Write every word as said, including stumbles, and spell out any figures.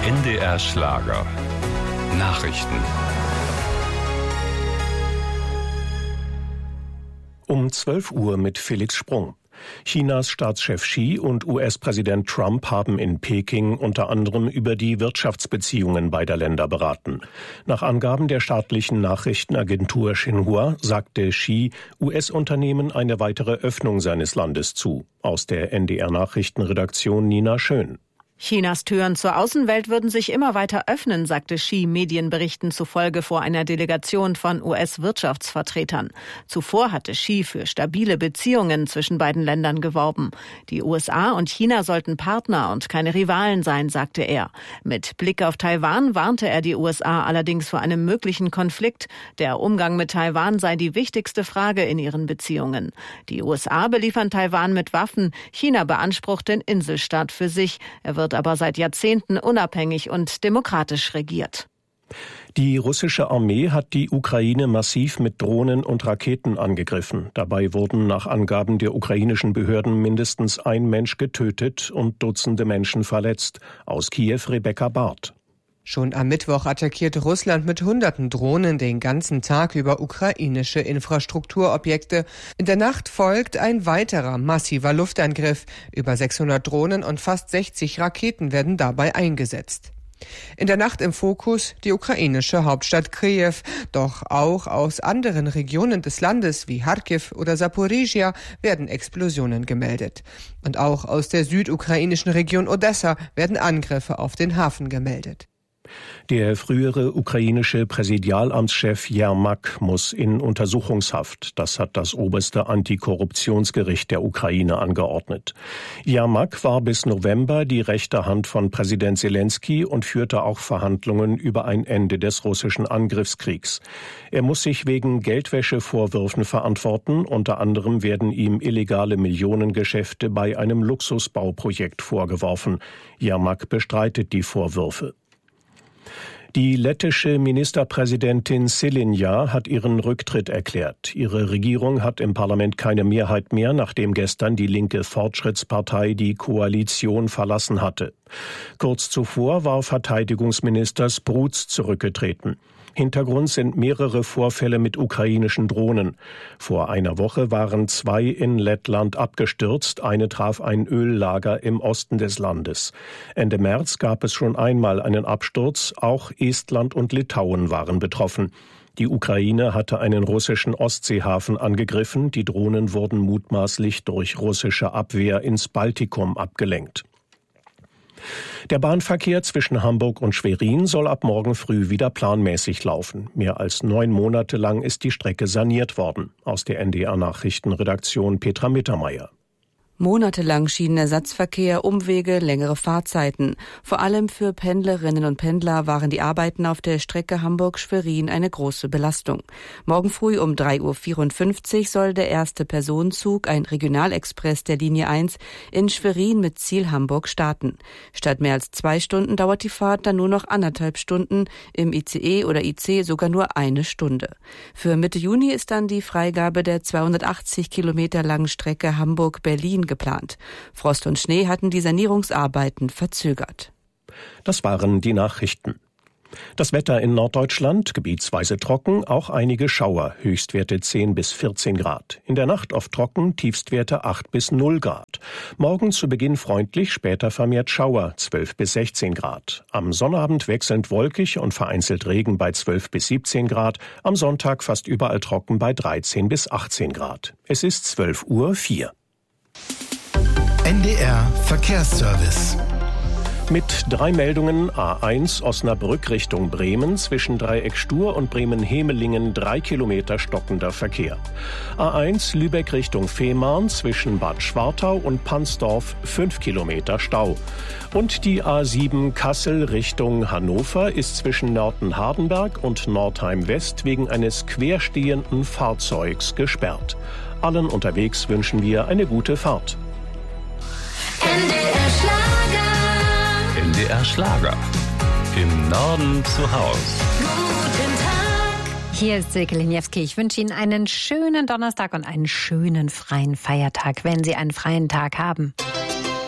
N D R Schlager Nachrichten. Um zwölf Uhr mit Felix Sprung. Chinas Staatschef Xi und U S-Präsident Trump haben in Peking unter anderem über die Wirtschaftsbeziehungen beider Länder beraten. Nach Angaben der staatlichen Nachrichtenagentur Xinhua sagte Xi U S-Unternehmen eine weitere Öffnung seines Landes zu. Aus der N D R-Nachrichtenredaktion Nina Schön. Chinas Türen zur Außenwelt würden sich immer weiter öffnen, sagte Xi Medienberichten zufolge vor einer Delegation von U S-Wirtschaftsvertretern. Zuvor hatte Xi für stabile Beziehungen zwischen beiden Ländern geworben. Die U S A und China sollten Partner und keine Rivalen sein, sagte er. Mit Blick auf Taiwan warnte er die U S A allerdings vor einem möglichen Konflikt. Der Umgang mit Taiwan sei die wichtigste Frage in ihren Beziehungen. Die U S A beliefern Taiwan mit Waffen. China beansprucht den Inselstaat für sich. Er wird aber seit Jahrzehnten unabhängig und demokratisch regiert. Die russische Armee hat die Ukraine massiv mit Drohnen und Raketen angegriffen. Dabei wurden nach Angaben der ukrainischen Behörden mindestens ein Mensch getötet und Dutzende Menschen verletzt. Aus Kiew Rebecca Barth. Schon am Mittwoch attackierte Russland mit hunderten Drohnen den ganzen Tag über ukrainische Infrastrukturobjekte. In der Nacht folgt ein weiterer massiver Luftangriff. Über sechshundert Drohnen und fast sechzig Raketen werden dabei eingesetzt. In der Nacht im Fokus die ukrainische Hauptstadt Kiew. Doch auch aus anderen Regionen des Landes wie Charkiw oder Saporizhia werden Explosionen gemeldet. Und auch aus der südukrainischen Region Odessa werden Angriffe auf den Hafen gemeldet. Der frühere ukrainische Präsidialamtschef Jermak muss in Untersuchungshaft. Das hat das oberste Antikorruptionsgericht der Ukraine angeordnet. Jermak war bis November die rechte Hand von Präsident Selenskyj und führte auch Verhandlungen über ein Ende des russischen Angriffskriegs. Er muss sich wegen Geldwäschevorwürfen verantworten. Unter anderem werden ihm illegale Millionengeschäfte bei einem Luxusbauprojekt vorgeworfen. Jermak bestreitet die Vorwürfe. Die lettische Ministerpräsidentin Šileņa hat ihren Rücktritt erklärt. Ihre Regierung hat im Parlament keine Mehrheit mehr, nachdem gestern die linke Fortschrittspartei die Koalition verlassen hatte. Kurz zuvor war Verteidigungsminister Spruds zurückgetreten. Hintergrund sind mehrere Vorfälle mit ukrainischen Drohnen. Vor einer Woche waren zwei in Lettland abgestürzt. Eine traf ein Öllager im Osten des Landes. Ende März gab es schon einmal einen Absturz. Auch Estland und Litauen waren betroffen. Die Ukraine hatte einen russischen Ostseehafen angegriffen. Die Drohnen wurden mutmaßlich durch russische Abwehr ins Baltikum abgelenkt. Der Bahnverkehr zwischen Hamburg und Schwerin soll ab morgen früh wieder planmäßig laufen. Mehr als neun Monate lang ist die Strecke saniert worden. Aus der N D R-Nachrichtenredaktion Petra Mittermeier. Monatelang Schienenersatzverkehr, Umwege, längere Fahrzeiten. Vor allem für Pendlerinnen und Pendler waren die Arbeiten auf der Strecke Hamburg-Schwerin eine große Belastung. Morgen früh um drei Uhr vierundfünfzig soll der erste Personenzug, ein Regionalexpress der Linie eins, in Schwerin mit Ziel Hamburg starten. Statt mehr als zwei Stunden dauert die Fahrt dann nur noch anderthalb Stunden, im I C E oder I C sogar nur eine Stunde. Für Mitte Juni ist dann die Freigabe der zweihundertachtzig Kilometer langen Strecke Hamburg-Berlin geplant. Frost und Schnee hatten die Sanierungsarbeiten verzögert. Das waren die Nachrichten. Das Wetter in Norddeutschland, gebietsweise trocken, auch einige Schauer, Höchstwerte zehn bis vierzehn Grad. In der Nacht oft trocken, Tiefstwerte acht bis null Grad. Morgen zu Beginn freundlich, später vermehrt Schauer, zwölf bis sechzehn Grad. Am Sonnabend wechselnd wolkig und vereinzelt Regen bei zwölf bis siebzehn Grad. Am Sonntag fast überall trocken bei dreizehn bis achtzehn Grad. Es ist zwölf Uhr vier. N D R Verkehrsservice. Mit drei Meldungen: A eins Osnabrück Richtung Bremen, zwischen Dreieck Stur und Bremen-Hemelingen drei Kilometer stockender Verkehr. A eins Lübeck Richtung Fehmarn, zwischen Bad Schwartau und Pansdorf fünf Kilometer Stau. Und die A sieben Kassel Richtung Hannover ist zwischen Nörten-Hardenberg und Nordheim West wegen eines querstehenden Fahrzeugs gesperrt. Allen unterwegs wünschen wir eine gute Fahrt. N D R Schlager. N D R Schlager. Im Norden zu Haus. Guten Tag. Hier ist Silke Liniewski. Ich wünsche Ihnen einen schönen Donnerstag und einen schönen freien Feiertag, wenn Sie einen freien Tag haben.